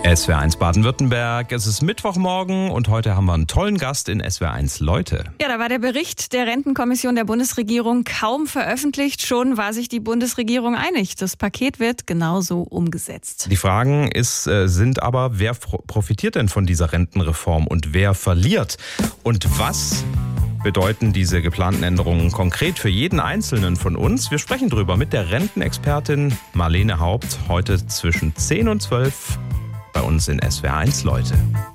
SWR1 Baden-Württemberg, es ist Mittwochmorgen und heute haben wir einen tollen Gast in SWR1 Leute. Ja, da war der Bericht der Rentenkommission der Bundesregierung kaum veröffentlicht. Schon war sich die Bundesregierung einig. Das Paket wird genauso umgesetzt. Die Fragen sind aber, wer profitiert denn von dieser Rentenreform und wer verliert? Und was bedeuten diese geplanten Änderungen konkret für jeden Einzelnen von uns? Wir sprechen drüber mit der Rentenexpertin Marlene Haupt heute zwischen 10 und 12 bei uns in SWR1 Leute.